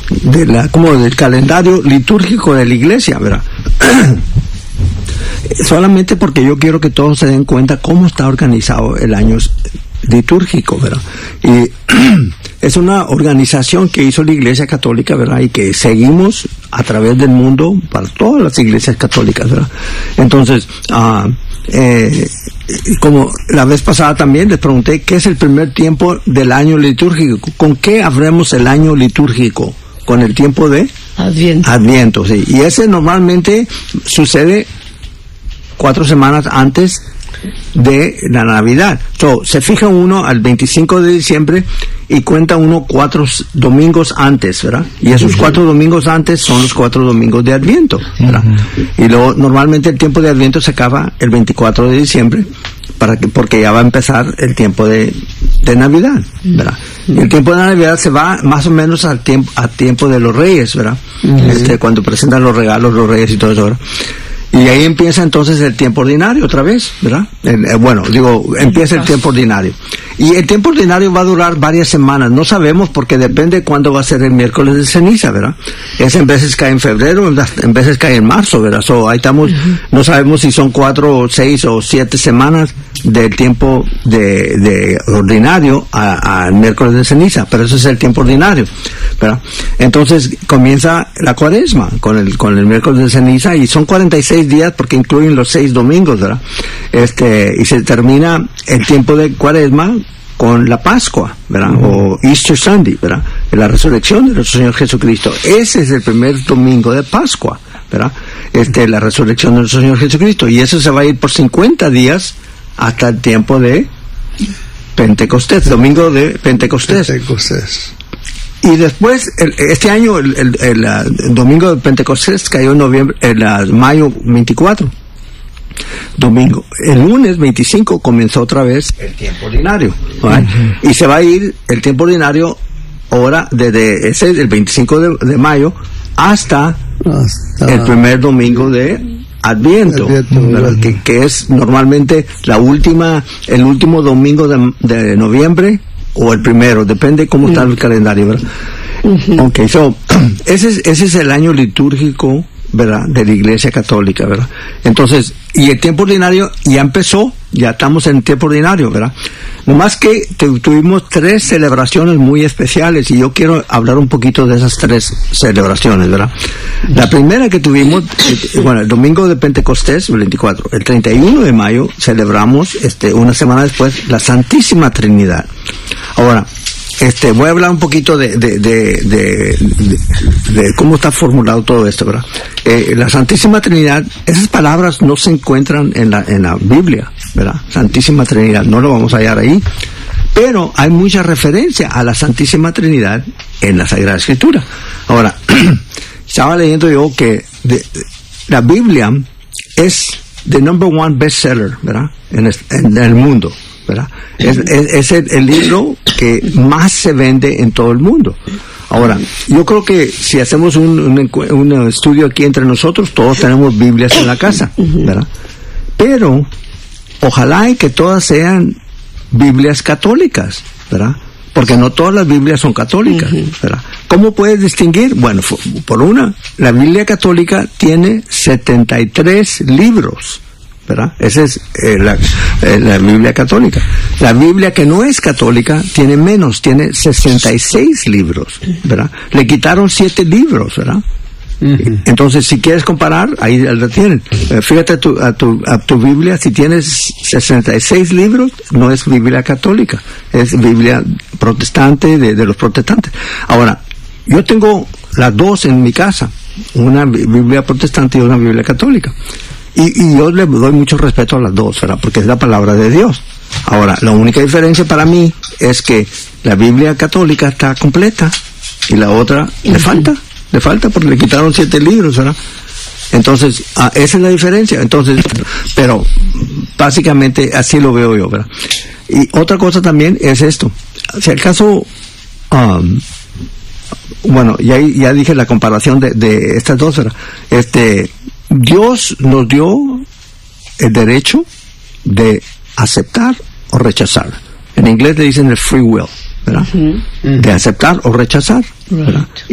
como del calendario litúrgico de la iglesia, ¿verdad? Solamente porque yo quiero que todos se den cuenta cómo está organizado el año litúrgico, ¿verdad? Y es una organización que hizo la Iglesia Católica, ¿verdad? Y que seguimos a través del mundo para todas las iglesias católicas, ¿verdad? Entonces, como la vez pasada también les pregunté qué es el primer tiempo del año litúrgico. ¿Con qué abrimos el año litúrgico? Con el tiempo de Adviento, sí. Y ese normalmente sucede 4 semanas antes de la Navidad. Se fija uno al 25 de diciembre y cuenta uno 4 domingos antes, ¿verdad? Y esos 4 domingos antes son los 4 domingos de Adviento, ¿verdad? Y luego normalmente el tiempo de Adviento se acaba el 24 de diciembre porque ya va a empezar el tiempo de Navidad, ¿verdad? Y el tiempo de Navidad se va más o menos a tiempo de los Reyes, ¿verdad? Cuando presentan los regalos los Reyes y todo eso, ¿verdad? Y ahí empieza entonces el tiempo ordinario otra vez, ¿verdad? Empieza el tiempo ordinario. Y el tiempo ordinario va a durar varias semanas. No sabemos porque depende cuándo va a ser el miércoles de ceniza, ¿verdad? En veces cae en febrero, en veces cae en marzo, ¿verdad? Ahí estamos, no sabemos si son 4, 6 o 7 semanas del tiempo de ordinario al miércoles de ceniza, pero ese es el tiempo ordinario, ¿verdad? Entonces comienza la Cuaresma con el miércoles de ceniza y son 46 días porque incluyen los 6 domingos, ¿verdad? Y se termina el tiempo de Cuaresma con la Pascua, ¿verdad? O Easter Sunday, ¿verdad? La resurrección de nuestro Señor Jesucristo. Ese es el primer domingo de Pascua, ¿verdad? La resurrección de nuestro Señor Jesucristo. Y eso se va a ir por 50 días hasta el tiempo de Pentecostés, domingo de Pentecostés. Y después, este año, el domingo de Pentecostés cayó en mayo 24. Domingo. El lunes 25 comenzó otra vez el tiempo ordinario, ¿right? Y se va a ir el tiempo ordinario ahora desde el 25 de mayo hasta el primer domingo de Adviento, que es normalmente el último domingo de noviembre o el primero, depende cómo está el calendario, ¿verdad? Okay, ese es el año litúrgico, ¿verdad?, de la Iglesia Católica, ¿verdad? Entonces, y el tiempo ordinario ya empezó, ya estamos en el tiempo ordinario, ¿verdad? Nomás que tuvimos 3 celebraciones muy especiales y yo quiero hablar un poquito de esas 3 celebraciones, ¿verdad? La primera que tuvimos, el domingo de Pentecostés, el 24, el 31 de mayo celebramos, una semana después, la Santísima Trinidad. Ahora, voy a hablar un poquito de cómo está formulado todo esto, ¿verdad? La Santísima Trinidad, esas palabras no se encuentran en la Biblia, ¿verdad? Santísima Trinidad, no lo vamos a hallar ahí, pero hay mucha referencia a la Santísima Trinidad en la Sagrada Escritura. Ahora, estaba leyendo yo que la Biblia es the number 1 bestseller, ¿verdad? En el mundo, ¿verdad? Es el libro que más se vende en todo el mundo. Ahora, yo creo que si hacemos un estudio aquí entre nosotros, todos tenemos Biblias en la casa, ¿verdad? Pero ojalá y que todas sean Biblias católicas, ¿verdad? Porque no todas las Biblias son católicas, ¿verdad? ¿Cómo puedes distinguir? Bueno, por la Biblia católica tiene 73 libros, ¿verdad? Esa es la Biblia católica. La Biblia que no es católica tiene menos, tiene 66 libros, ¿verdad? Le quitaron 7 libros, ¿verdad? Entonces, si quieres comparar, ahí la tienen. Fíjate a tu Biblia, si tienes 66 libros, no es Biblia católica, es Biblia protestante de los protestantes. Ahora, yo tengo las dos en mi casa, una Biblia protestante y una Biblia católica. Y yo le doy mucho respeto a las dos, ¿verdad? Porque es la palabra de Dios. Ahora, la única diferencia para mí es que la Biblia católica está completa y la otra le falta porque le quitaron 7 libros, ¿verdad? Entonces, esa es la diferencia. Entonces, pero básicamente así lo veo yo, ¿verdad? Y otra cosa también es esto. Si al caso, ya dije la comparación de estas dos, ¿verdad? Dios nos dio el derecho de aceptar o rechazar. En inglés le dicen el free will, ¿verdad? De aceptar o rechazar, ¿verdad?